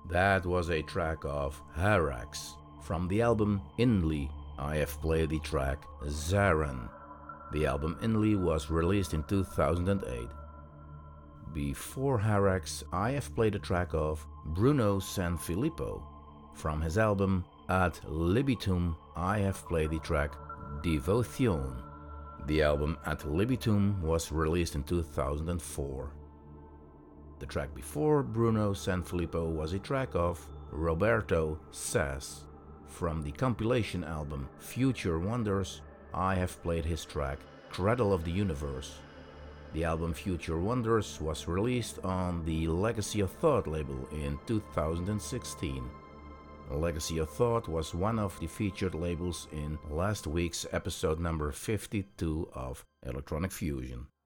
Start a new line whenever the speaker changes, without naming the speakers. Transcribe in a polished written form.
That was a track of Harax from the album Inli. I have played the track Zaran. The album Inli was released in 2008. Before Harax, I have played a track of Bruno Sanfilippo. From his album Ad Libitum, I have played the track Devotion. The album Ad Libitum was released in 2004. The track before Bruno Sanfilippo was a track of Roberto Sass. From the compilation album Future Wonders, I have played his track Cradle of the Universe. The album Future Wonders was released on the Legacy of Thought label in 2016. Legacy of Thought was one of the featured labels in last week's episode number 52 of Electronic Fusion.